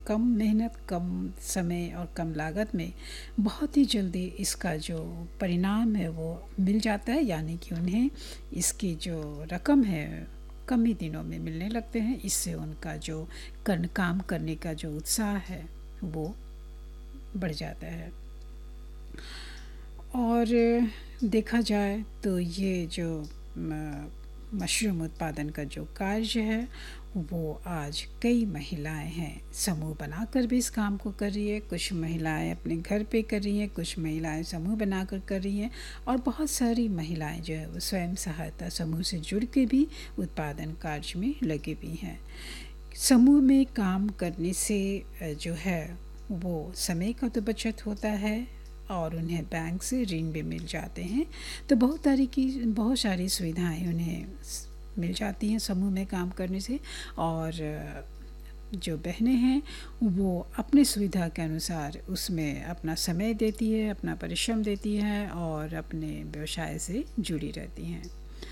कम मेहनत, कम समय और कम लागत में बहुत ही जल्दी इसका जो परिणाम है वो मिल जाता है, यानी कि उन्हें इसकी जो रकम है कम ही दिनों में मिलने लगते हैं। इससे उनका जो काम करने का जो उत्साह है वो बढ़ जाता है। और देखा जाए तो ये जो मशरूम उत्पादन का जो कार्य है वो आज कई महिलाएं हैं समूह बनाकर भी इस काम को कर रही है। कुछ महिलाएं अपने घर पे कर रही हैं, कुछ महिलाएं समूह बनाकर कर रही हैं, और बहुत सारी महिलाएं जो है वो स्वयं सहायता समूह से जुड़ के भी उत्पादन कार्य में लगी हुई हैं। समूह में काम करने से जो है वो समय का तो बचत होता है और उन्हें बैंक से ऋण भी मिल जाते हैं। तो बहुत सारी सुविधाएं उन्हें मिल जाती हैं समूह में काम करने से। और जो बहनें हैं वो अपनी सुविधा के अनुसार उसमें अपना समय देती है, अपना परिश्रम देती है और अपने व्यवसाय से जुड़ी रहती हैं।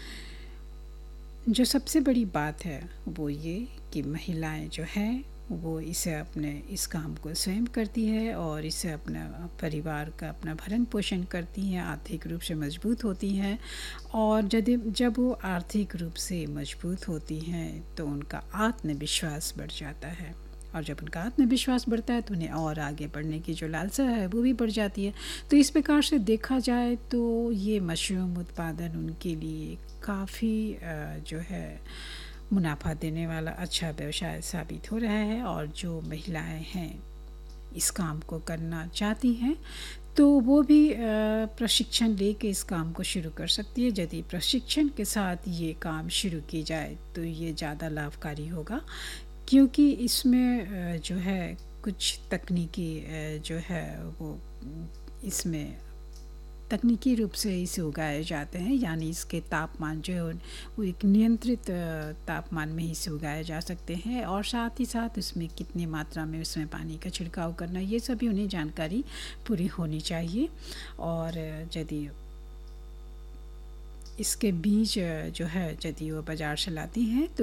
जो सबसे बड़ी बात है वो ये कि महिलाएं जो हैं वो इस काम को स्वयं करती है और इससे अपना परिवार का अपना भरण पोषण करती हैं, आर्थिक रूप से मजबूत होती हैं। और जब वो आर्थिक रूप से मजबूत होती हैं तो उनका आत्मविश्वास बढ़ जाता है, और जब उनका आत्मविश्वास बढ़ता है तो उन्हें और आगे बढ़ने की जो लालसा है वो भी बढ़ जाती है। तो इस प्रकार से देखा जाए तो ये मशरूम उत्पादन उनके लिए काफ़ी जो है मुनाफा देने वाला अच्छा व्यवसाय साबित हो रहा है। और जो महिलाएं हैं इस काम को करना चाहती हैं तो वो भी प्रशिक्षण लेके इस काम को शुरू कर सकती है। यदि प्रशिक्षण के साथ ये काम शुरू की जाए तो ये ज़्यादा लाभकारी होगा, क्योंकि इसमें जो है कुछ तकनीकी जो है वो इसमें तकनीकी रूप से इसे उगाए जाते हैं, यानी इसके तापमान जो है वो एक नियंत्रित तापमान में ही इसे उगाए जा सकते हैं। और साथ ही साथ उसमें कितनी मात्रा में उसमें पानी का छिड़काव करना, ये सभी उन्हें जानकारी पूरी होनी चाहिए। और यदि इसके बीज जो है यदि वो बाज़ार से लाती हैं तो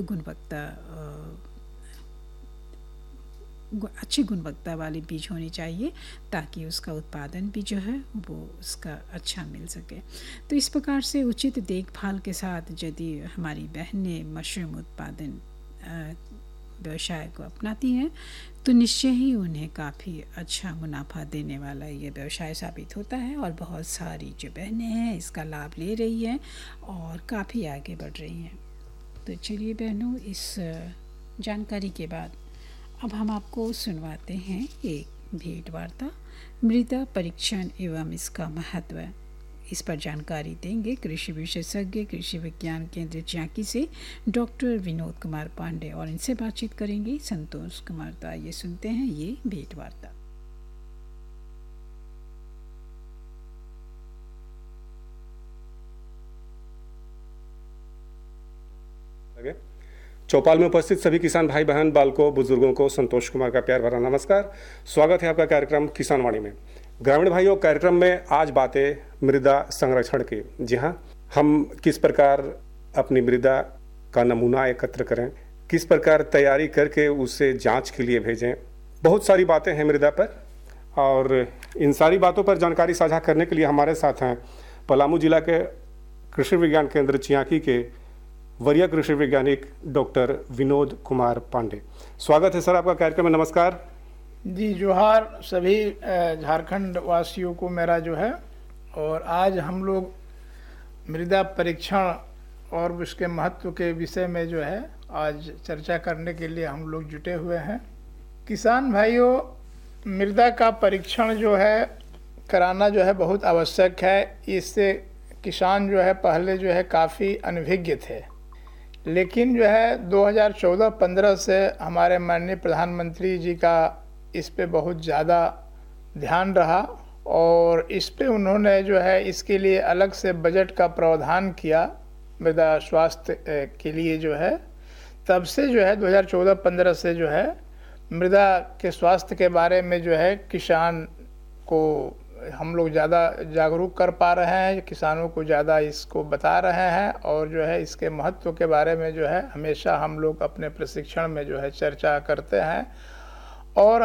अच्छी गुणवत्ता वाले बीज होने चाहिए, ताकि उसका उत्पादन भी जो है वो उसका अच्छा मिल सके। तो इस प्रकार से उचित देखभाल के साथ यदि हमारी बहनें मशरूम उत्पादन व्यवसाय को अपनाती हैं तो निश्चय ही उन्हें काफ़ी अच्छा मुनाफा देने वाला ये व्यवसाय साबित होता है। और बहुत सारी जो बहनें हैं इसका लाभ ले रही हैं और काफ़ी आगे बढ़ रही हैं। तो चलिए बहनों, इस जानकारी के बाद अब हम आपको सुनवाते हैं एक भेंट वार्ता, मृदा परीक्षण एवं इसका महत्व। इस पर जानकारी देंगे कृषि विशेषज्ञ कृषि विज्ञान केंद्र झांकी से डॉक्टर विनोद कुमार पांडे, और इनसे बातचीत करेंगे संतोष कुमार। तो आइए सुनते हैं ये भेंट वार्ता। चौपाल में उपस्थित सभी किसान भाई बहन, बालकों, बुजुर्गों को संतोष कुमार का प्यार भरा नमस्कार। स्वागत है आपका कार्यक्रम किसानवाणी में। ग्रामीण भाइयों, कार्यक्रम में आज बातें मृदा संरक्षण की। जी हाँ, हम किस प्रकार अपनी मृदा का नमूना एकत्र करें, किस प्रकार तैयारी करके उसे जांच के लिए भेजें, बहुत सारी बातें हैं मृदा पर। और इन सारी बातों पर जानकारी साझा करने के लिए हमारे साथ हैं पलामू जिला के कृषि विज्ञान केंद्र चियाकी के वरीय कृषि वैज्ञानिक डॉक्टर विनोद कुमार पांडे। स्वागत है सर आपका कार्यक्रम में। नमस्कार जी, जोहार सभी झारखंड वासियों को मेरा जो है। और आज हम लोग मृदा परीक्षण और उसके महत्व के विषय में जो है आज चर्चा करने के लिए हम लोग जुटे हुए हैं। किसान भाइयों, मृदा का परीक्षण जो है कराना जो है बहुत आवश्यक है। इससे किसान जो है पहले जो है काफ़ी अनभिज्ञ थे, लेकिन जो है 2014-15 से हमारे माननीय प्रधानमंत्री जी का इस पे बहुत ज़्यादा ध्यान रहा और इस पे उन्होंने जो है इसके लिए अलग से बजट का प्रावधान किया मृदा स्वास्थ्य के लिए जो है। तब से जो है 2014-15 से जो है मृदा के स्वास्थ्य के बारे में जो है किसान को हम लोग ज़्यादा जागरूक कर पा रहे हैं, किसानों को ज़्यादा इसको बता रहे हैं। और जो है इसके महत्व के बारे में जो है हमेशा हम लोग अपने प्रशिक्षण में जो है चर्चा करते हैं। और